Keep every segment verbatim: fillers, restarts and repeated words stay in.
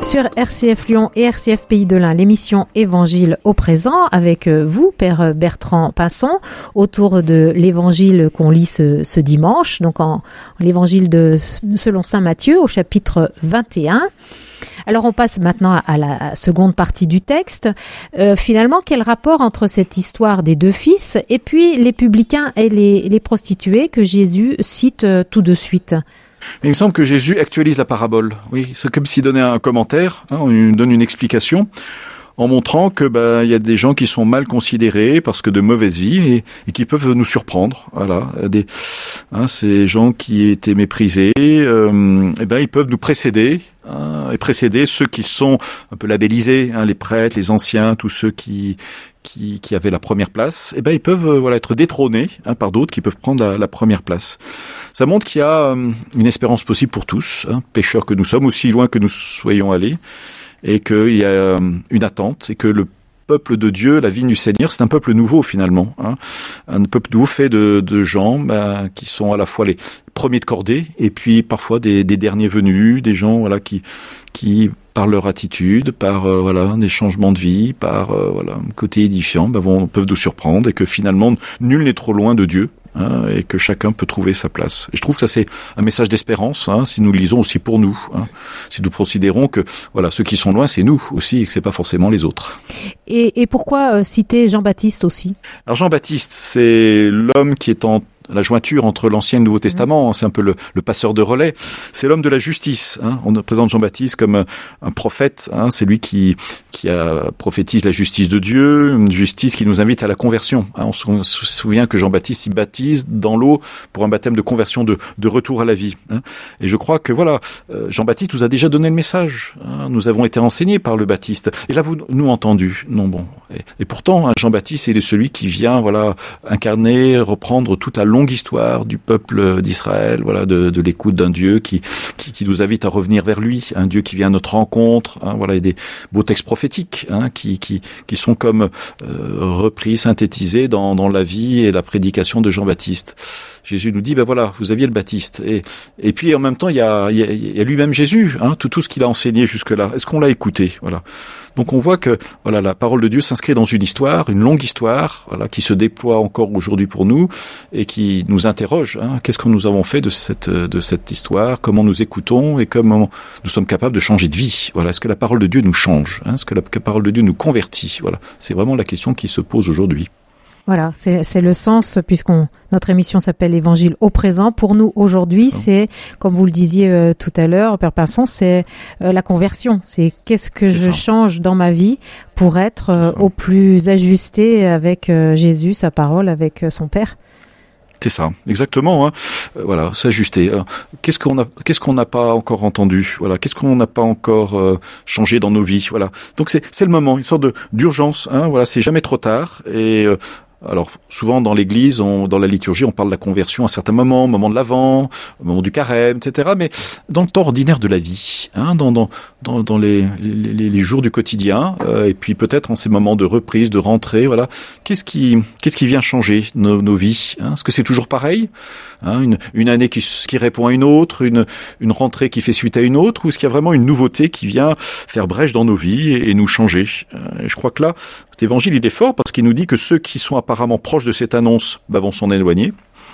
Sur R C F Lyon et R C F Pays de l'Ain, l'émission Évangile au présent avec vous, Père Bertrand Pinson, autour de l'évangile qu'on lit ce, ce dimanche, donc en, en l'évangile de selon saint Matthieu au chapitre vingt et un. Alors on passe maintenant à la seconde partie du texte. Euh, finalement, quel rapport entre cette histoire des deux fils et puis les publicains et les, les prostituées que Jésus cite euh, tout de suite ? Il me semble que Jésus actualise la parabole. Oui, c'est comme s'il donnait un commentaire, hein, on lui donne une explication, en montrant que bah il y a des gens qui sont mal considérés parce que de mauvaise vie et, et qui peuvent nous surprendre. Voilà, des hein, ces gens qui étaient méprisés, euh, et ben ils peuvent nous précéder hein, et précéder ceux qui sont un peu labellisés, hein, les prêtres, les anciens, tous ceux qui qui, qui avaient la première place. Et ben ils peuvent euh, voilà être détrônés hein, par d'autres qui peuvent prendre la, la première place. Ça montre qu'il y a euh, une espérance possible pour tous, hein, pécheurs que nous sommes, aussi loin que nous soyons allés. Et qu'il y a une attente, et que le peuple de Dieu, la vigne du Seigneur, c'est un peuple nouveau finalement, hein. Un peuple nouveau fait de, de gens bah, qui sont à la fois les premiers de cordée, et puis parfois des, des derniers venus, des gens voilà qui, qui par leur attitude, par euh, voilà des changements de vie, par euh, voilà un côté édifiant, bah, vont, peuvent nous surprendre, et que finalement nul n'est trop loin de Dieu. Hein, et que chacun peut trouver sa place. Et je trouve que ça c'est un message d'espérance, hein, si nous le lisons aussi pour nous, hein, si nous considérons que voilà ceux qui sont loin c'est nous aussi et que c'est pas forcément les autres. Et, et pourquoi euh, citer Jean-Baptiste aussi ? Alors Jean-Baptiste, c'est l'homme qui est en la jointure entre l'Ancien et le Nouveau Testament, c'est un peu le, le passeur de relais. C'est l'homme de la justice. Hein. On présente Jean-Baptiste comme un, un prophète. Hein. C'est lui qui, qui a, prophétise la justice de Dieu, une justice qui nous invite à la conversion. Hein. On se souvient que Jean-Baptiste, il baptise dans l'eau pour un baptême de conversion, de, de retour à la vie. Hein. Et je crois que voilà, Jean-Baptiste nous a déjà donné le message. Hein. Nous avons été enseignés par le Baptiste. Et là, vous nous entendu. Non, bon. Et, et pourtant, hein, Jean-Baptiste, c'est celui qui vient, voilà, incarner, reprendre toute la longue histoire du peuple d'Israël, voilà, de, de l'écoute d'un Dieu qui, qui, qui nous invite à revenir vers lui, un Dieu qui vient à notre rencontre, hein, voilà, et des beaux textes prophétiques, hein, qui, qui, qui sont comme euh, repris, synthétisés dans, dans la vie et la prédication de Jean-Baptiste. Jésus nous dit, ben voilà, vous aviez le Baptiste, et, et puis en même temps, il y a, il y a, il y a lui-même Jésus, hein, tout, tout ce qu'il a enseigné jusque-là. Est-ce qu'on l'a écouté, voilà. Donc on voit que voilà la parole de Dieu s'inscrit dans une histoire, une longue histoire, voilà, qui se déploie encore aujourd'hui pour nous et qui nous interroge. Hein, qu'est-ce que nous avons fait de cette de cette histoire ? Comment nous écoutons et comment nous sommes capables de changer de vie ? Voilà, est-ce que la parole de Dieu nous change ? Hein, est-ce que la, que la parole de Dieu nous convertit ? Voilà, c'est vraiment la question qui se pose aujourd'hui. Voilà, c'est, c'est le sens, puisqu'on notre émission s'appelle Évangile au présent. Pour nous, aujourd'hui, oh. c'est, comme vous le disiez euh, tout à l'heure, Père Pinson, c'est euh, la conversion. C'est qu'est-ce que c'est je ça. change dans ma vie pour être euh, au plus ajusté avec euh, Jésus, sa parole, avec euh, son Père. C'est ça, exactement. Hein. Euh, voilà, s'ajuster. Alors, qu'est-ce qu'on a, qu'est-ce qu'on n'a pas encore entendu ? Voilà, qu'est-ce qu'on n'a pas encore euh, changé dans nos vies ? Voilà. Donc c'est, c'est le moment, une sorte de d'urgence. Hein. Voilà, c'est jamais trop tard. Et euh, alors souvent dans l'Église, on, dans la liturgie, on parle de la conversion à certains moments, au moment de l'Avent, au moment du carême, et cetera. Mais dans le temps ordinaire de la vie, hein, dans dans dans, dans les, les les jours du quotidien, euh, et puis peut-être en ces moments de reprise, de rentrée, voilà. Qu'est-ce qui qu'est-ce qui vient changer nos, nos vies, hein ? Est-ce que c'est toujours pareil, hein, une une année qui qui répond à une autre, une une rentrée qui fait suite à une autre, ou est-ce qu'il y a vraiment une nouveauté qui vient faire brèche dans nos vies et, et nous changer ? euh, et je crois que là, cet évangile il est fort parce qu'il nous dit que ceux qui sont apparemment proches de cette annonce bah, vont s'en éloigner,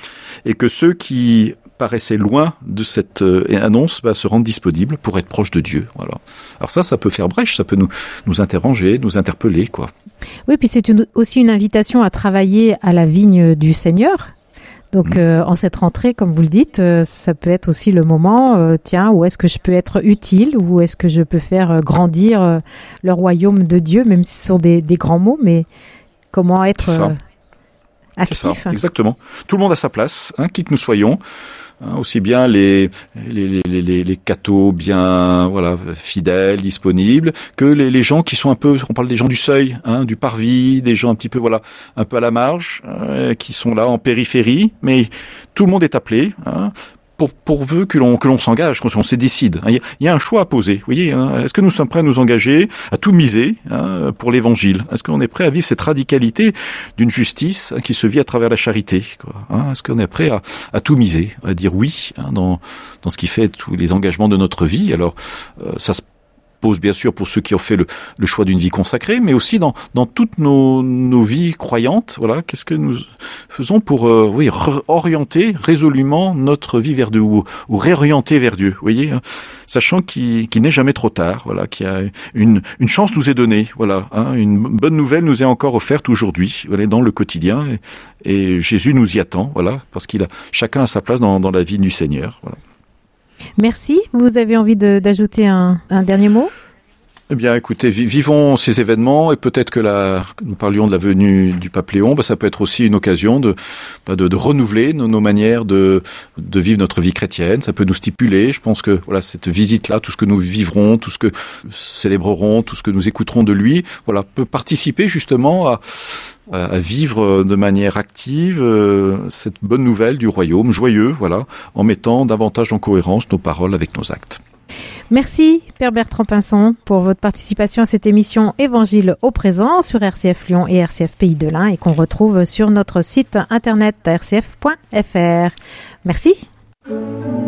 et que ceux qui paraissaient loin de cette euh, annonce bah, se rendent disponibles pour être proches de Dieu. Voilà. Alors ça, ça peut faire brèche, ça peut nous, nous interroger, nous interpeller, quoi. Oui, puis c'est une, aussi une invitation à travailler à la vigne du Seigneur. Donc, mmh. euh, en cette rentrée, comme vous le dites, euh, ça peut être aussi le moment, euh, tiens, où est-ce que je peux être utile, où est-ce que je peux faire euh, grandir euh, le royaume de Dieu, même si ce sont des, des grands mots, mais comment être euh, actif. C'est ça, exactement. Tout le monde a sa place, hein, qui que nous soyons. Hein, aussi bien les les les les, les cathos bien voilà fidèles, disponibles, que les, les gens qui sont un peu, on parle des gens du seuil, hein, du parvis, des gens un petit peu voilà un peu à la marge, euh, qui sont là en périphérie, mais tout le monde est appelé. Hein, Pour, pourvu que l'on, que l'on s'engage, qu'on se décide. Il y, a, il y a un choix à poser. Vous voyez, hein, est-ce que nous sommes prêts à nous engager, à tout miser hein, pour l'évangile ? Est-ce qu'on est prêt à vivre cette radicalité d'une justice hein, qui se vit à travers la charité, quoi, hein ? Est-ce qu'on est prêt à, à tout miser, à dire oui hein, dans, dans ce qui fait tous les engagements de notre vie ? Alors, euh, ça se pose bien sûr pour ceux qui ont fait le, le choix d'une vie consacrée, mais aussi dans, dans toutes nos, nos vies croyantes. Voilà, qu'est-ce que nous faisons pour euh, oui, orienter résolument notre vie vers Dieu ou, ou réorienter vers Dieu, vous voyez, hein, sachant qu'il, qu'il n'est jamais trop tard, voilà, qu'il y a une, une chance nous est donnée, voilà, hein, une bonne nouvelle nous est encore offerte aujourd'hui, voilà, dans le quotidien, et, et Jésus nous y attend, voilà, parce qu'il a chacun a sa place dans, dans la vie du Seigneur, voilà. Merci. Vous avez envie de, d'ajouter un, un dernier mot ? Eh bien, écoutez, vivons ces événements et peut-être que la, nous parlions de la venue du pape Léon, bah, ça peut être aussi une occasion de, bah, de, de renouveler nos, nos manières de, de vivre notre vie chrétienne. Ça peut nous stipuler. Je pense que voilà, cette visite-là, tout ce que nous vivrons, tout ce que nous célébrerons, tout ce que nous écouterons de lui, voilà, peut participer justement à, à vivre de manière active euh, cette bonne nouvelle du royaume, joyeux, voilà, en mettant davantage en cohérence nos paroles avec nos actes. Merci, Père Bertrand Pinson, pour votre participation à cette émission Évangile au présent sur R C F Lyon et R C F Pays de l'Ain et qu'on retrouve sur notre site internet r c f point f r. Merci.